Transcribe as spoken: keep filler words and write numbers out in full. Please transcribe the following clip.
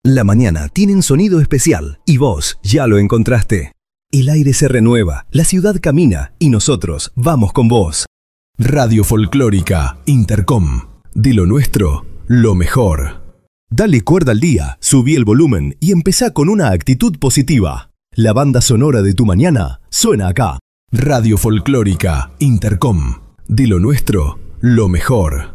La mañana tiene un sonido especial y vos ya lo encontraste. El aire se renueva, la ciudad camina y nosotros vamos con vos. Radio Folclórica Intercom. De lo nuestro, lo mejor. Dale cuerda al día, subí el volumen y empezá con una actitud positiva. La banda sonora de tu mañana suena acá. Radio Folclórica Intercom. De lo nuestro, lo mejor.